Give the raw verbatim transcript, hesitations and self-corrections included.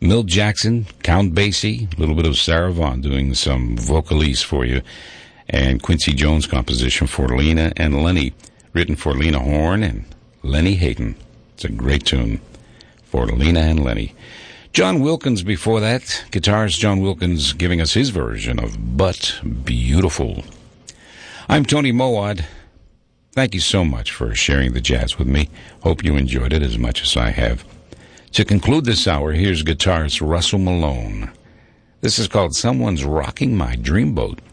Milt Jackson, Count Basie, a little bit of Sarah Vaughan doing some vocalese for you, and Quincy Jones' composition for Lena and Lenny, written for Lena Horne and Lenny Hayden. It's a great tune for Lena and Lenny. John Wilkins before that, guitars, John Wilkins giving us his version of But Beautiful. I'm Tony Mowat. Thank you so much for sharing the jazz with me. Hope you enjoyed it as much as I have. To conclude this hour, here's guitarist Russell Malone. This is called Someone's Rocking My Dreamboat.